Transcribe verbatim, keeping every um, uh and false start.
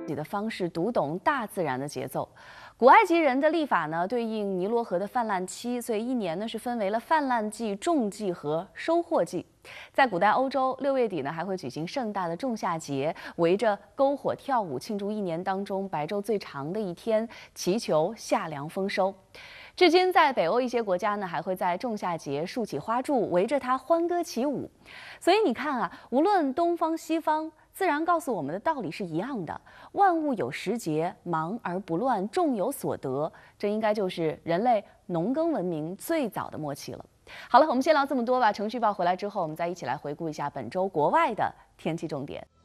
己的方式读懂大自然的节奏。古埃及人的历法呢，对应尼罗河的泛滥期，所以一年呢是分为了泛滥季、种季和收获季。在古代欧洲，六月底呢还会举行盛大的仲夏节，围着篝火跳舞，庆祝一年当中白昼最长的一天，祈求夏粮丰收。至今，在北欧一些国家呢，还会在仲夏节竖起花柱，围着它欢歌起舞。所以你看啊，无论东方西方，自然告诉我们的道理是一样的：万物有时节，忙而不乱，众有所得。这应该就是人类农耕文明最早的默契了。好了，我们先聊这么多吧。程序报回来之后，我们再一起来回顾一下本周国外的天气重点。